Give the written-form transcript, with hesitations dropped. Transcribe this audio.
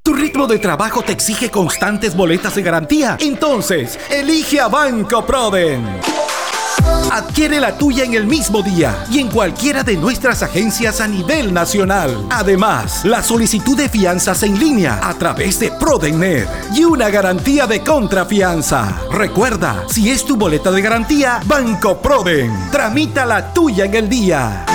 ¿Tu ritmo de trabajo te exige constantes boletas de garantía? Entonces, elige a Banco Proden. Adquiere la tuya en el mismo día y en cualquiera de nuestras agencias a nivel nacional. Además, la solicitud de fianzas en línea a través de ProdenNet y una garantía de contrafianza. Recuerda, si es tu boleta de garantía, Banco Proden. Tramita la tuya en el día.